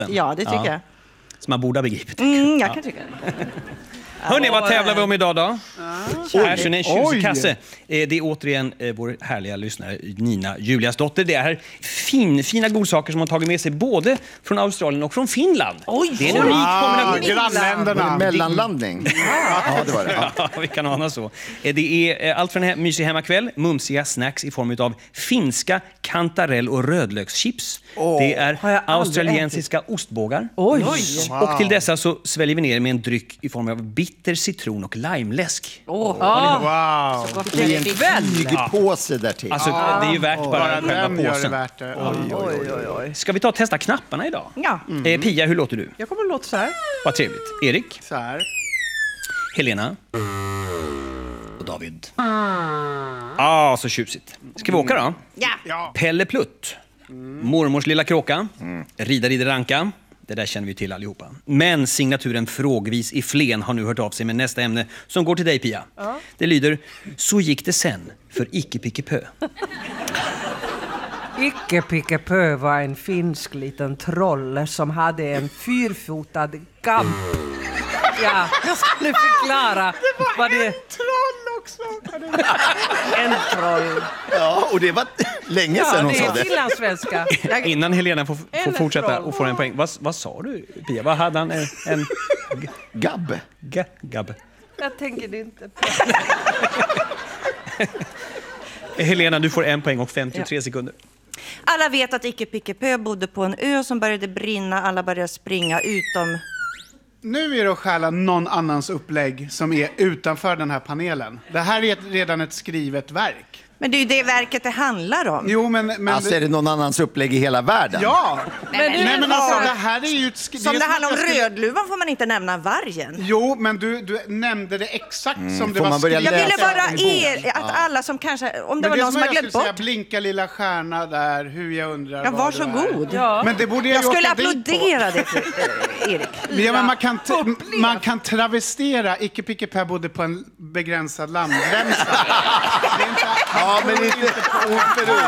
Ja, det tycker jag. Som man borde ha begripit. Jag kan tycka det. Hörrni, vad tävlar vi om idag då? Här så är en tjusig kasse. Det är återigen vår härliga lyssnare Nina Juliasdotter. Det är fina godsaker som hon tagit med sig både från Australien och från Finland. Det är en unik kombination. Grannländerna. Mellanlandning. Ja, det var det. Ja, vi kan ana så. Det är allt från en mysig hemmakväll, mumsiga snacks i form av finska kantarell- och rödlökschips. Det är australiensiska ostbågar. Oj. Och till dessa så sväljer vi ner med en dryck i form av bitter citron och limeläsk. Wow. Det är en flygpåse där till. Alltså, det är ju värt bara själva påsen. Värt det. Oj. Ska vi ta och testa knapparna idag? Ja. Pia, hur låter du? Jag kommer att låta så här. Vad trevligt. Erik? Så här. Helena? Och David? Så tjusigt. Ska vi åka då? Ja. Pelle Plutt. Mormors lilla kråka. Riddar ranka. Det där känner vi till allihopa. Men signaturen Frågvis i Flen har nu hört av sig med nästa ämne som går till dig, Pia. Det lyder: så gick det sen för Icke Picke Pö. Icke Picke Pö var en finsk liten troll som hade en fyrfotad gamp. Ja, jag skulle förklara vad det är. Troll också. En troll. Ja, och det var länge sedan hon det sa är det. finlandssvenska. Innan Helena får fortsätta troll. och få en poäng. Vad sa du, Pia? Vad hade han? En Gabb. gabb. Jag tänker inte på. Helena, du får en poäng och 53 sekunder. Alla vet att Icke Picke Pö bodde på en ö som började brinna. Alla började springa utom... Nu är det att stjäla någon annans upplägg som är utanför den här panelen. Det här är redan ett skrivet verk. Men det är ju det verket det handlar om. Jo, men Alltså är det någon annans upplägg i hela världen? Ja! Nej, men alltså det här är ju ett Som det handlar om Rödluvan får man inte nämna vargen. Jo, men du nämnde det exakt som det får var man börja skrivet. Jag ville läsa bara att alla som kanske, om det Men var det någon som har jag glömt skulle säga, bort. blinka lilla stjärna där, hur jag undrar Ja, vad varsågod. det är. Men det borde jag Jag skulle åka dit på. applådera det, Erik. Men man kan travestera Icke Picke Pö bodde på en begränsad landremsa. Det är inte, Ja, men inte ord för ord.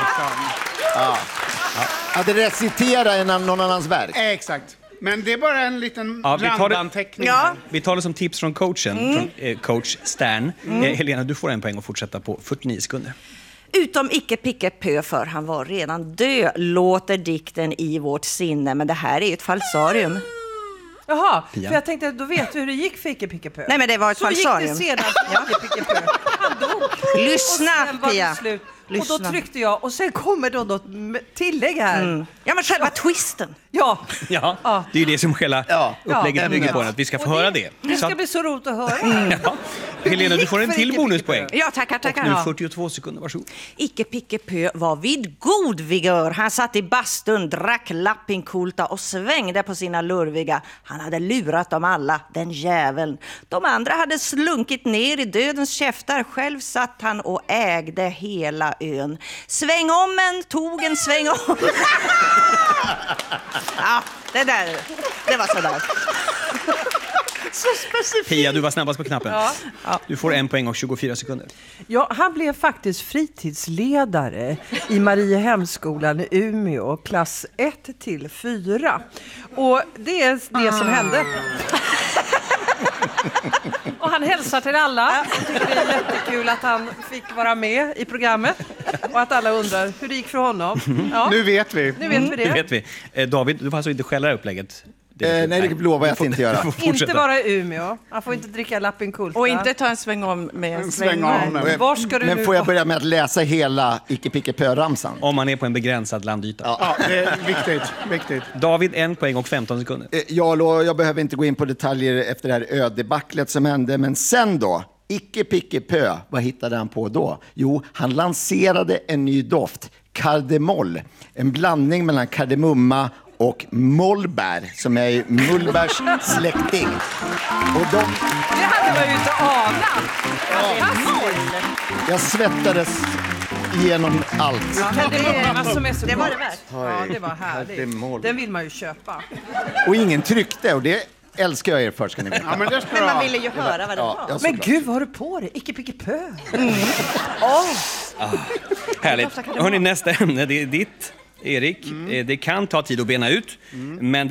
Att recitera någon annans verk. exakt. Men det är bara en liten Ja, vi tar det- randanteckning. Ja. Vi tar det som tips från coachen, från coach Stern. Helena, du får en poäng och fortsätta på 49 sekunder. Utom Icke Picke Pö, för han var redan död, låter dikten i vårt sinne. Men det här är ju ett falsarium. Jaha, Pia. för jag tänkte då vet du hur det gick för Icke Picke Pö. Nej, men det var ett Så falsarium. gick det sedan för Icke Picke Pö. Han dog. Lyssna, Och sen var det Pia. slut. Lyssna. Och då tryckte jag och sen kommer då något tillägg här. Ja, men själva twisten. Ja. Ja, Ja. det är ju det som hela upplägget bygger på, att vi ska få höra det. Det Så ska bli så roligt att höra. ja. Helena, du får en För till Icke bonuspoäng. Picke Pö. Ja, tackar. Och nu 42 sekunder, varsågod. Icke Picke Pö var vid god vigör. Han satt i bastun, drack lappinkulta och svängde på sina lurviga. Han hade lurat dem alla, den jäveln. De andra hade slunkit ner i dödens käftar. Själv satt han och ägde hela ön. Sväng om en, tog en sväng om. Ja, det var sådär. Så specifikt. Pia, du var snabbast på knappen. Ja. Du får en poäng och 24 sekunder. Ja, han blev faktiskt fritidsledare i Mariehemsskolan i Umeå, klass 1-4. Och det är det som hände. Och han hälsar till alla. Jag tycker det är jättekul att han fick vara med i programmet. Och att alla undrar hur det gick för honom. Ja, Nu vet vi. nu vet vi Det det. vet vi. David, du får alltså inte skälla upplägget. Nej, det lovar jag att inte göra. Inte vara i Umeå. Han får inte dricka lappinkulta. Och inte ta en sväng om med en Sväng om. Var ska du Men nu får jag gå? börja med att läsa hela Icke Picke Pö-ramsan? Om man är på en begränsad landyta. Ja, det är viktigt. David, en poäng och 15 sekunder. Jag behöver inte gå in på detaljer efter det här ödebacklet som hände, men sen då? Icke Picke Pö, vad hittade han på då? Jo, han lanserade en ny doft, kardemoll. En blandning mellan kardemumma och mollbär, som är Mullbärs släkting. Och Det hade man ju inte anat. jag svettades igenom allt. Kardemumma som är så Det var det gott. värt. Ja, det var härligt. Kardemoll. Den vill man ju köpa. Och ingen tryckte, och det älskar jag er för, ska ni veta. Ja, men det ska Men man du ville ju höra vad det var. Ja, Men gud, vad har du på dig? Icke Picke Pö. Härligt. Hörrni, nästa ämne, det är ditt. Erik. Det kan ta tid att bena ut, men